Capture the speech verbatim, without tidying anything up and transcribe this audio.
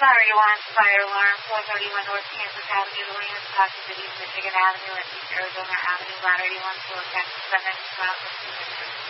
Battery one, fire alarm, four thirty-one North Kansas Avenue, Williams, Plastic City, Michigan Avenue, and East Arizona Avenue, Battery one, four seven, miles of